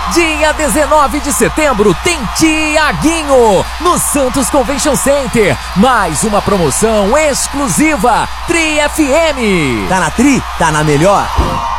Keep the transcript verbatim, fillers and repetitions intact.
Dia dezenove de setembro tem Tiaguinho no Santos Convention Center. Mais uma promoção exclusiva Tri F M. Tá na Tri? Tá na melhor?